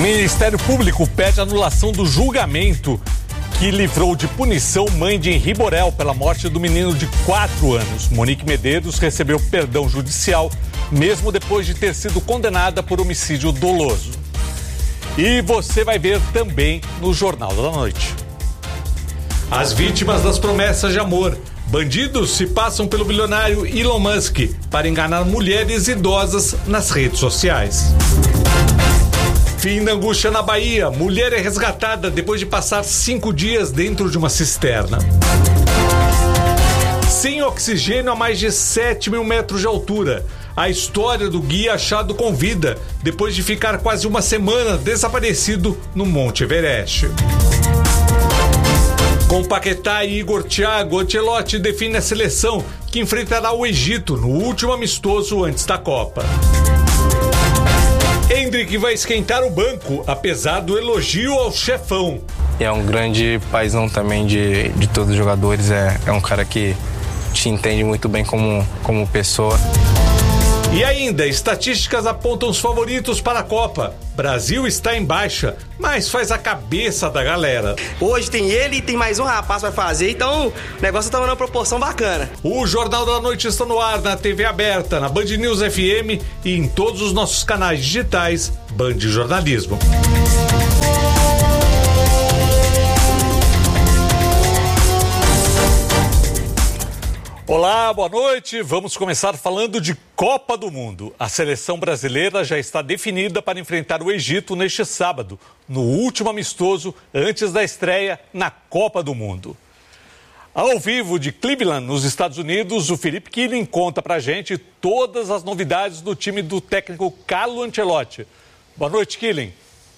Ministério Público pede anulação do julgamento que livrou de punição mãe de Henri Borel pela morte do menino de 4 anos. Monique Medeiros recebeu perdão judicial, mesmo depois de ter sido condenada por homicídio doloso. E você vai ver também no Jornal da Noite. As vítimas das promessas de amor. Bandidos se passam pelo bilionário Elon Musk para enganar mulheres idosas nas redes sociais. Fim da angústia na Bahia. Mulher é resgatada depois de passar 5 dias dentro de uma cisterna. Sem oxigênio a mais de 7 mil metros de altura. A história do guia achado com vida depois de ficar quase uma semana desaparecido no Monte Everest. Com Paquetá e Igor Thiago, Ancelotti define a seleção que enfrentará o Egito no último amistoso antes da Copa. Endrick vai esquentar o banco, apesar do elogio ao chefão. É um grande paizão também de todos os jogadores, é um cara que te entende muito bem como pessoa. E ainda, estatísticas apontam os favoritos para a Copa. Brasil está em baixa, mas faz a cabeça da galera. Hoje tem ele e tem mais um rapaz para fazer, então o negócio tá numa proporção bacana. O Jornal da Noite está no ar na TV aberta, na Band News FM e em todos os nossos canais digitais Band Jornalismo. Olá, boa noite. Vamos começar falando de Copa do Mundo. A seleção brasileira já está definida para enfrentar o Egito neste sábado, no último amistoso antes da estreia na Copa do Mundo. Ao vivo de Cleveland, nos Estados Unidos, o Felipe Killing conta pra gente todas as novidades do time do técnico Carlo Ancelotti. Boa noite, Killing.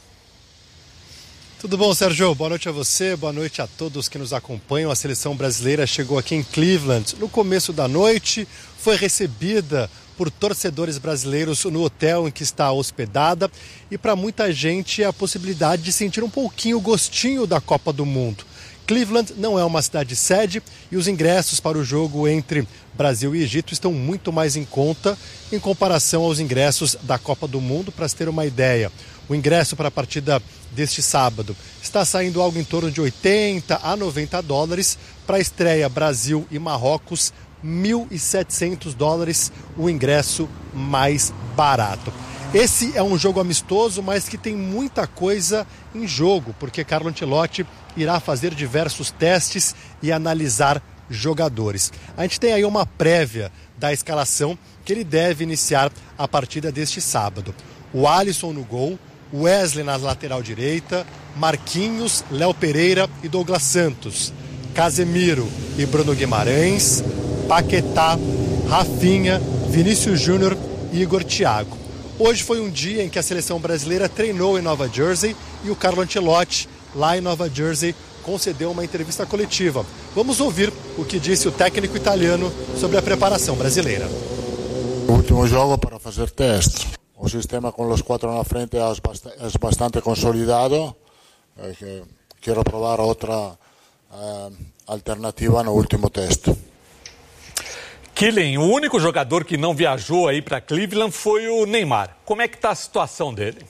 Tudo bom, Sérgio? Boa noite a você, boa noite a todos que nos acompanham. A seleção brasileira chegou aqui em Cleveland no começo da noite, foi recebida por torcedores brasileiros no hotel em que está hospedada e para muita gente é a possibilidade de sentir um pouquinho o gostinho da Copa do Mundo. Cleveland não é uma cidade sede e os ingressos para o jogo entre Brasil e Egito estão muito mais em conta em comparação aos ingressos da Copa do Mundo. Para se ter uma ideia, o ingresso para a partida deste sábado está saindo algo em torno de 80 a 90 dólares. Para a estreia Brasil e Marrocos, $1.700, o ingresso mais barato. Esse é um jogo amistoso, mas que tem muita coisa em jogo, porque Carlo Ancelotti irá fazer diversos testes e analisar jogadores. A gente tem aí uma prévia da escalação que ele deve iniciar a partida deste sábado. O Alisson no gol, Wesley na lateral direita, Marquinhos, Léo Pereira e Douglas Santos, Casemiro e Bruno Guimarães, Paquetá, Rafinha, Vinícius Júnior e Igor Thiago. Hoje foi um dia em que a seleção brasileira treinou em Nova Jersey e o Carlo Ancelotti, lá em Nova Jersey, concedeu uma entrevista coletiva. Vamos ouvir o que disse o técnico italiano sobre a preparação brasileira. O último jogo para fazer teste. O sistema com os 4 na frente é bastante consolidado. Quero provar outra alternativa no último teste. Killing, o único jogador que não viajou aí para Cleveland foi o Neymar. Como é que está a situação dele?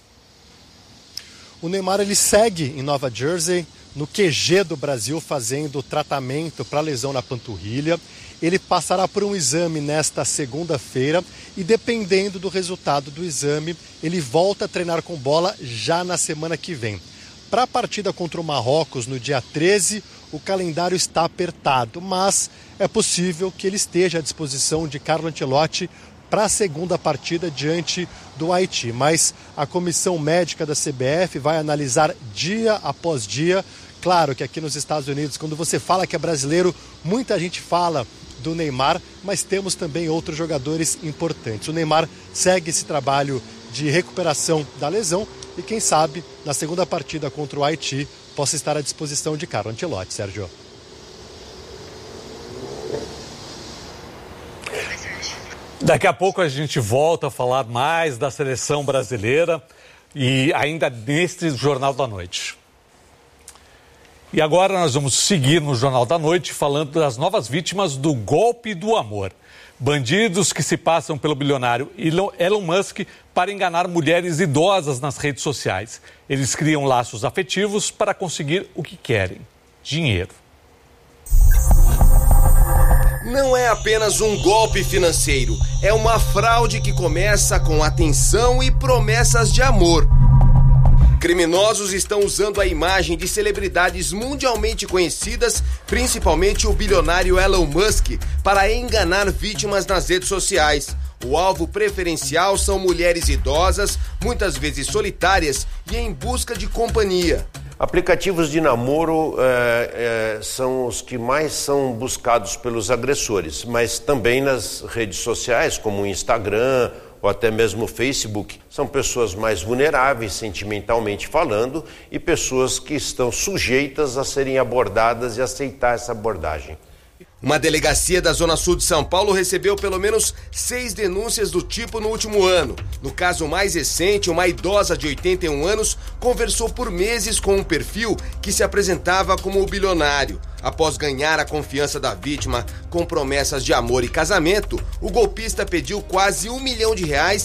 O Neymar ele segue em Nova Jersey, no QG do Brasil, fazendo tratamento para lesão na panturrilha. Ele passará por um exame nesta segunda-feira e, dependendo do resultado do exame, ele volta a treinar com bola já na semana que vem. Para a partida contra o Marrocos, no dia 13, o calendário está apertado, mas é possível que ele esteja à disposição de Carlo Ancelotti para a segunda partida diante do Haiti. Mas a comissão médica da CBF vai analisar dia após dia. Claro que aqui nos Estados Unidos, quando você fala que é brasileiro, muita gente fala do Neymar, mas temos também outros jogadores importantes. O Neymar segue esse trabalho de recuperação da lesão e quem sabe na segunda partida contra o Haiti possa estar à disposição de Carlo Ancelotti, Sérgio. Daqui a pouco a gente volta a falar mais da seleção brasileira e ainda neste Jornal da Noite. E agora nós vamos seguir no Jornal da Noite falando das novas vítimas do golpe do amor. Bandidos que se passam pelo bilionário Elon Musk para enganar mulheres idosas nas redes sociais. Eles criam laços afetivos para conseguir o que querem: dinheiro. Não é apenas um golpe financeiro, é uma fraude que começa com atenção e promessas de amor. Criminosos estão usando a imagem de celebridades mundialmente conhecidas, principalmente o bilionário Elon Musk, para enganar vítimas nas redes sociais. O alvo preferencial são mulheres idosas, muitas vezes solitárias e em busca de companhia. Aplicativos de namoro são os que mais são buscados pelos agressores, mas também nas redes sociais, como o Instagram ou até mesmo o Facebook, são pessoas mais vulneráveis sentimentalmente falando e pessoas que estão sujeitas a serem abordadas e aceitar essa abordagem. Uma delegacia da Zona Sul de São Paulo recebeu pelo menos 6 denúncias do tipo no último ano. No caso mais recente, uma idosa de 81 anos conversou por meses com um perfil que se apresentava como o bilionário. Após ganhar a confiança da vítima com promessas de amor e casamento, o golpista pediu quase R$1 milhão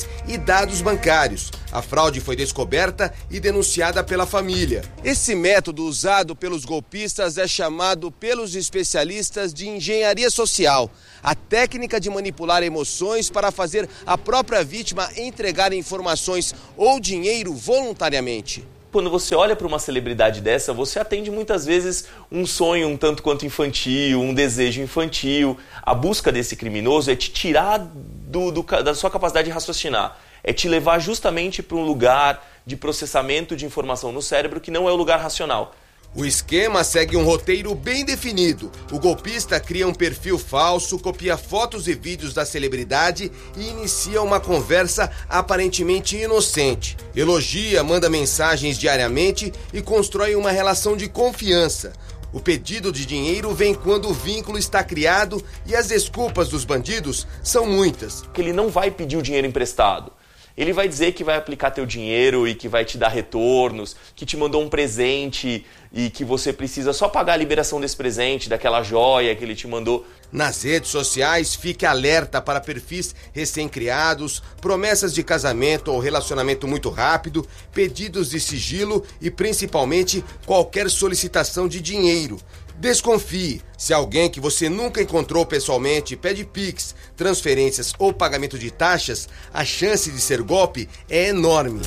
e dados bancários. A fraude foi descoberta e denunciada pela família. Esse método usado pelos golpistas é chamado pelos especialistas de engenharia social. A técnica de manipular emoções para fazer a própria vítima entregar informações ou dinheiro voluntariamente. Quando você olha para uma celebridade dessa, você atende muitas vezes um sonho um tanto quanto infantil, um desejo infantil. A busca desse criminoso é te tirar da sua capacidade de raciocinar. É te levar justamente para um lugar de processamento de informação no cérebro que não é o lugar racional. O esquema segue um roteiro bem definido. O golpista cria um perfil falso, copia fotos e vídeos da celebridade e inicia uma conversa aparentemente inocente. Elogia, manda mensagens diariamente e constrói uma relação de confiança. O pedido de dinheiro vem quando o vínculo está criado e as desculpas dos bandidos são muitas. Ele não vai pedir o dinheiro emprestado. Ele vai dizer que vai aplicar teu dinheiro e que vai te dar retornos, que te mandou um presente e que você precisa só pagar a liberação desse presente, daquela joia que ele te mandou. Nas redes sociais, fique alerta para perfis recém-criados, promessas de casamento ou relacionamento muito rápido, pedidos de sigilo e principalmente qualquer solicitação de dinheiro. Desconfie. Se alguém que você nunca encontrou pessoalmente pede Pix, transferências ou pagamento de taxas, a chance de ser golpe é enorme.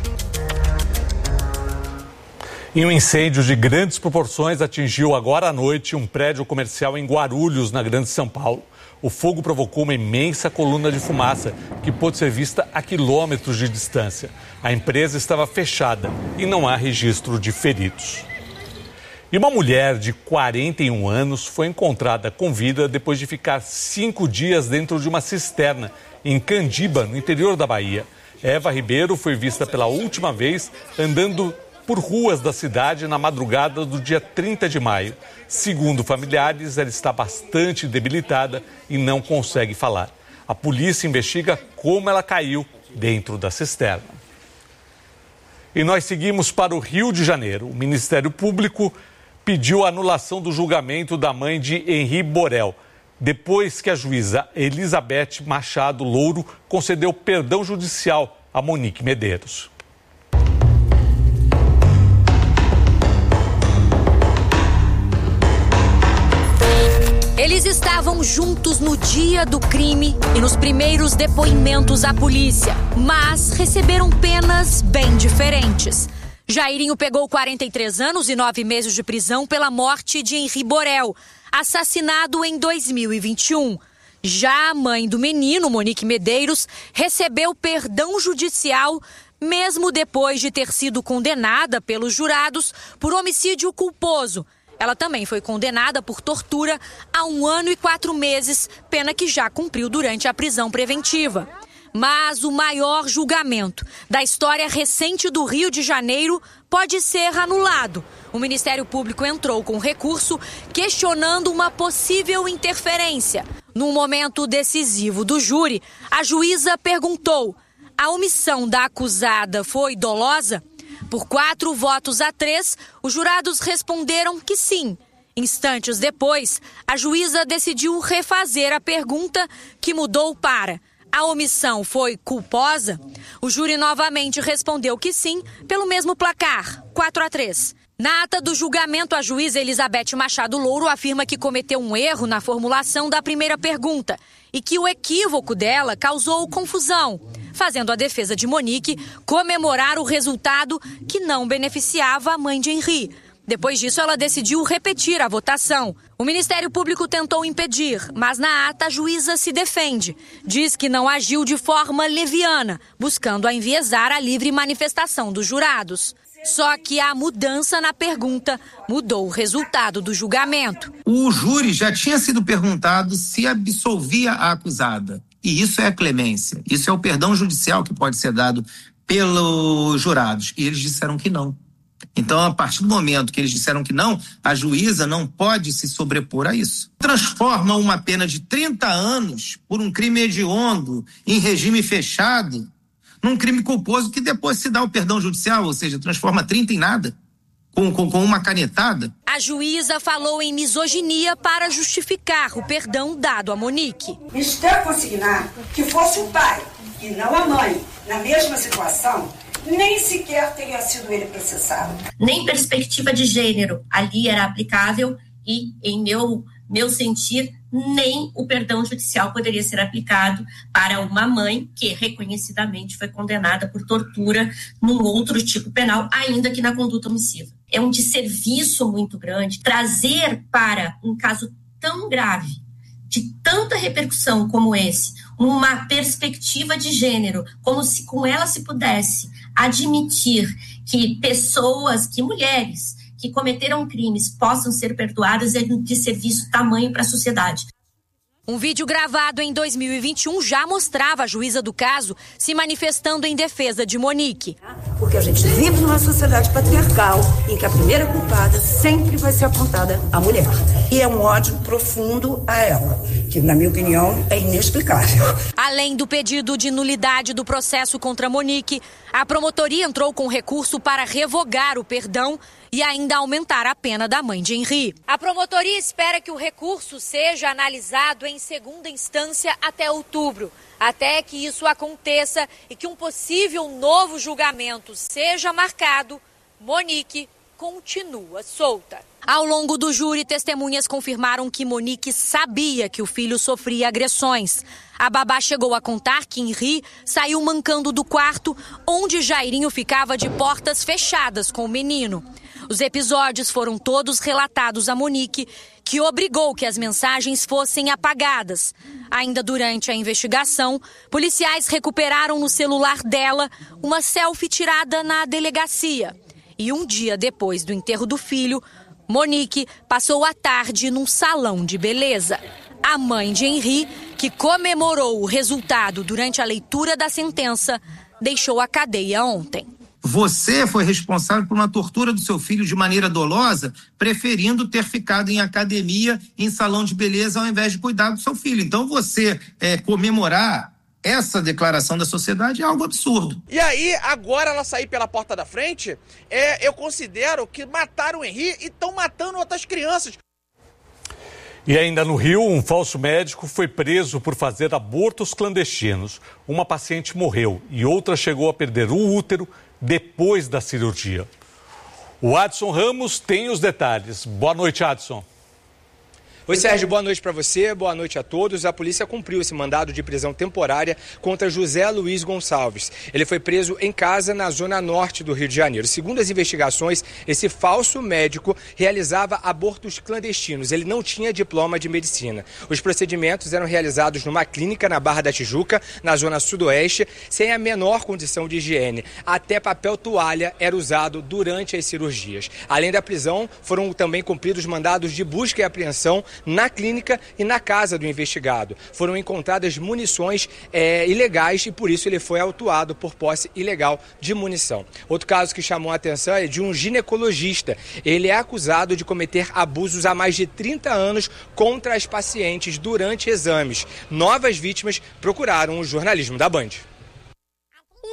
E um incêndio de grandes proporções atingiu agora à noite um prédio comercial em Guarulhos, na Grande São Paulo. O fogo provocou uma imensa coluna de fumaça que pôde ser vista a quilômetros de distância. A empresa estava fechada e não há registro de feridos. E uma mulher de 41 anos foi encontrada com vida depois de ficar 5 dias dentro de uma cisterna em Candiba, no interior da Bahia. Eva Ribeiro foi vista pela última vez andando por ruas da cidade na madrugada do dia 30 de maio. Segundo familiares, ela está bastante debilitada e não consegue falar. A polícia investiga como ela caiu dentro da cisterna. E nós seguimos para o Rio de Janeiro. O Ministério Público pediu a anulação do julgamento da mãe de Henri Borel, depois que a juíza Elizabeth Machado Louro concedeu perdão judicial a Monique Medeiros. Eles estavam juntos no dia do crime e nos primeiros depoimentos à polícia, mas receberam penas bem diferentes. Jairinho pegou 43 anos e 9 meses de prisão pela morte de Henri Borel, assassinado em 2021. Já a mãe do menino, Monique Medeiros, recebeu perdão judicial mesmo depois de ter sido condenada pelos jurados por homicídio culposo. Ela também foi condenada por tortura a 1 ano e 4 meses, pena que já cumpriu durante a prisão preventiva. Mas o maior julgamento da história recente do Rio de Janeiro pode ser anulado. O Ministério Público entrou com recurso questionando uma possível interferência. Num momento decisivo do júri, a juíza perguntou: a omissão da acusada foi dolosa? Por 4 votos a 3, os jurados responderam que sim. Instantes depois, a juíza decidiu refazer a pergunta, que mudou para: a omissão foi culposa? O júri novamente respondeu que sim, pelo mesmo placar, 4-3. Na ata do julgamento, a juíza Elizabeth Machado Louro afirma que cometeu um erro na formulação da primeira pergunta e que o equívoco dela causou confusão, fazendo a defesa de Monique comemorar o resultado que não beneficiava a mãe de Henri. Depois disso, ela decidiu repetir a votação. O Ministério Público tentou impedir, mas na ata a juíza se defende. Diz que não agiu de forma leviana, buscando enviesar a livre manifestação dos jurados. Só que a mudança na pergunta mudou o resultado do julgamento. O júri já tinha sido perguntado se absolvia a acusada. E isso é a clemência. Isso é o perdão judicial que pode ser dado pelos jurados. E eles disseram que não. Então, a partir do momento que eles disseram que não, a juíza não pode se sobrepor a isso. Transforma uma pena de 30 anos por um crime hediondo em regime fechado num crime culposo que depois se dá o perdão judicial, ou seja, transforma 30 em nada, com uma canetada. A juíza falou em misoginia para justificar o perdão dado a Monique. Isto é consignar que fosse o pai e não a mãe, na mesma situação, nem sequer teria sido ele processado. Nem perspectiva de gênero ali era aplicável e, em meu sentir, nem o perdão judicial poderia ser aplicado para uma mãe que reconhecidamente foi condenada por tortura num outro tipo penal, ainda que na conduta omissiva. É um desserviço muito grande trazer para um caso tão grave, de tanta repercussão como esse, uma perspectiva de gênero, como se com ela se pudesse admitir que mulheres que cometeram crimes possam ser perdoadas, é de serviço tamanho para a sociedade. Um vídeo gravado em 2021 já mostrava a juíza do caso se manifestando em defesa de Monique. Porque a gente vive numa sociedade patriarcal em que a primeira culpada sempre vai ser apontada à mulher. E é um ódio profundo a ela, que, na minha opinião, é inexplicável. Além do pedido de nulidade do processo contra Monique, a promotoria entrou com recurso para revogar o perdão e ainda aumentar a pena da mãe de Henri. A promotoria espera que o recurso seja analisado em segunda instância até outubro. Até que isso aconteça e que um possível novo julgamento seja marcado, Monique continua solta. Ao longo do júri, testemunhas confirmaram que Monique sabia que o filho sofria agressões. A babá chegou a contar que Henri saiu mancando do quarto, onde Jairinho ficava de portas fechadas com o menino. Os episódios foram todos relatados a Monique, que obrigou que as mensagens fossem apagadas. Ainda durante a investigação, policiais recuperaram no celular dela uma selfie tirada na delegacia. E um dia depois do enterro do filho, Monique passou a tarde num salão de beleza. A mãe de Henri, que comemorou o resultado durante a leitura da sentença, deixou a cadeia ontem. Você foi responsável por uma tortura do seu filho de maneira dolosa, preferindo ter ficado em academia, em salão de beleza, ao invés de cuidar do seu filho. Então você comemorar essa declaração da sociedade é algo absurdo. E aí, agora ela sair pela porta da frente, eu considero que mataram o Henri e estão matando outras crianças. E ainda no Rio, um falso médico foi preso por fazer abortos clandestinos. Uma paciente morreu e outra chegou a perder o útero depois da cirurgia. O Adson Ramos tem os detalhes. Boa noite, Adson. Oi, Sérgio, boa noite para você, boa noite a todos. A polícia cumpriu esse mandado de prisão temporária contra José Luiz Gonçalves. Ele foi preso em casa na zona norte do Rio de Janeiro. Segundo as investigações, esse falso médico realizava abortos clandestinos. Ele não tinha diploma de medicina. Os procedimentos eram realizados numa clínica na Barra da Tijuca, na zona sudoeste, sem a menor condição de higiene. Até papel toalha era usado durante as cirurgias. Além da prisão, foram também cumpridos mandados de busca e apreensão na clínica e na casa do investigado. Foram encontradas munições ilegais e por isso ele foi autuado por posse ilegal de munição. Outro caso que chamou a atenção é de um ginecologista. Ele é acusado de cometer abusos há mais de 30 anos contra as pacientes durante exames. Novas vítimas procuraram o jornalismo da Band. Um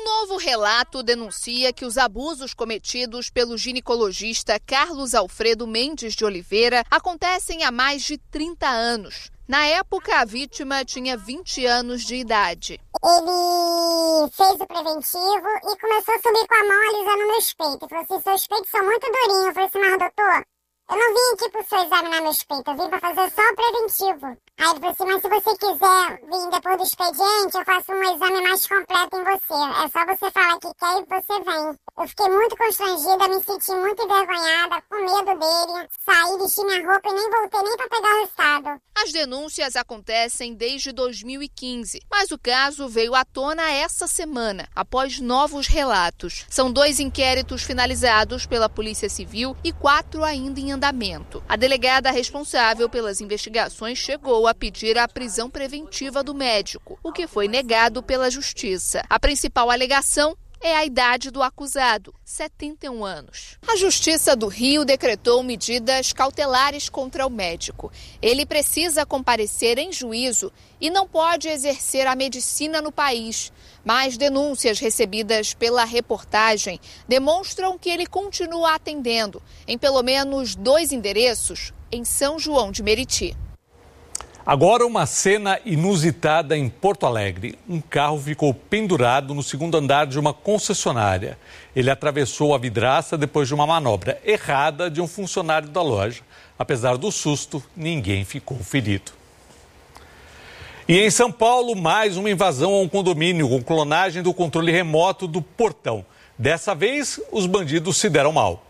novo relato denuncia que os abusos cometidos pelo ginecologista Carlos Alfredo Mendes de Oliveira acontecem há mais de 30 anos. Na época, a vítima tinha 20 anos de idade. Ele fez o preventivo e começou a subir com a mão alisando meus peitos. Ele falou assim, seus peitos são muito durinhos. Eu falei assim, mas doutor, eu não vim aqui pro senhor examinar meus peitos, eu vim pra fazer só o preventivo. Aí ele falou assim, mas se você quiser vir depois do expediente, eu faço um exame mais completo em você. É só você falar que quer e você vem. Eu fiquei muito constrangida, me senti muito envergonhada, com medo dele. Saí, vesti minha roupa e nem voltei nem pra pegar o resultado. As denúncias acontecem desde 2015, mas o caso veio à tona essa semana, após novos relatos. São 2 inquéritos finalizados pela Polícia Civil e 4 ainda em andamento. A delegada responsável pelas investigações chegou a pedir a prisão preventiva do médico, o que foi negado pela Justiça. A principal alegação é a idade do acusado, 71 anos. A Justiça do Rio decretou medidas cautelares contra o médico. Ele precisa comparecer em juízo e não pode exercer a medicina no país. Mas denúncias recebidas pela reportagem demonstram que ele continua atendendo em pelo menos 2 endereços em São João de Meriti. Agora uma cena inusitada em Porto Alegre. Um carro ficou pendurado no 2º andar de uma concessionária. Ele atravessou a vidraça depois de uma manobra errada de um funcionário da loja. Apesar do susto, ninguém ficou ferido. E em São Paulo, mais uma invasão a um condomínio com clonagem do controle remoto do portão. Dessa vez, os bandidos se deram mal.